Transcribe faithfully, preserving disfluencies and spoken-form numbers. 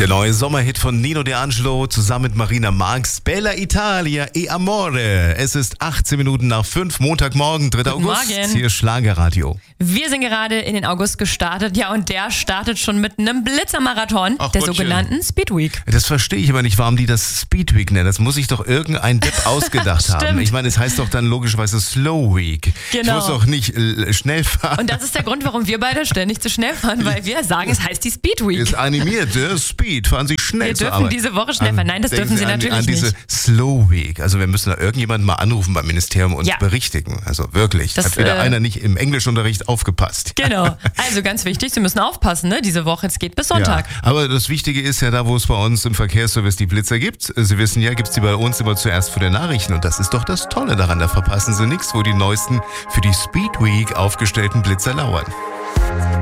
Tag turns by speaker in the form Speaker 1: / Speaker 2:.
Speaker 1: Der neue Sommerhit von Nino D'Angelo zusammen mit Marina Marx, Bella Italia e Amore. Es ist achtzehn Minuten nach fünf, Montagmorgen, dritter
Speaker 2: Guten
Speaker 1: August.
Speaker 2: Morgen.
Speaker 1: Hier ist Schlagerradio.
Speaker 2: Wir sind gerade in den August gestartet, ja, und der startet schon mit einem Blitzermarathon,
Speaker 1: Ach,
Speaker 2: der
Speaker 1: Gottchen.
Speaker 2: sogenannten Speed Week.
Speaker 1: Das verstehe ich aber nicht, warum die das Speed Week nennen. Das muss sich doch irgendein Depp ausgedacht haben.
Speaker 2: Stimmt.
Speaker 1: Ich meine, es heißt doch dann logischerweise Slow Week.
Speaker 2: Genau.
Speaker 1: Ich muss doch nicht äh, schnell fahren.
Speaker 2: Und das ist der Grund, warum wir beide ständig zu schnell fahren, weil wir sagen, es heißt die Speed Week.
Speaker 1: Ist animiert, äh, Speed, fahren Sie schnell
Speaker 2: Wir
Speaker 1: zur
Speaker 2: dürfen
Speaker 1: Arbeit.
Speaker 2: diese Woche schnell fahren. Nein, das
Speaker 1: Denken
Speaker 2: dürfen Sie
Speaker 1: an,
Speaker 2: natürlich
Speaker 1: an diese
Speaker 2: nicht.
Speaker 1: Slow Week. Also wir müssen da irgendjemanden mal anrufen beim Ministerium und uns
Speaker 2: Ja.
Speaker 1: berichtigen. Also wirklich.
Speaker 2: Das,
Speaker 1: Hat wieder
Speaker 2: äh,
Speaker 1: einer nicht im Englischunterricht aufgepasst.
Speaker 2: Genau. Also ganz wichtig, Sie müssen aufpassen, ne? Diese Woche, es geht bis Sonntag.
Speaker 1: Ja, aber das Wichtige ist ja, da wo es bei uns im Verkehrsservice die Blitzer gibt, Sie wissen ja, gibt es die bei uns immer zuerst vor den Nachrichten. Und das ist doch das Tolle daran, da verpassen Sie nichts, wo die neuesten für die Speed Week aufgestellten Blitzer lauern.